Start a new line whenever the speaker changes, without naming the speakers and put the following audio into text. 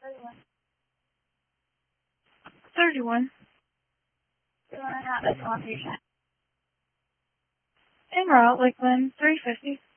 31.
Do you want to have a coffee shop?
En route, Lakeland, 350.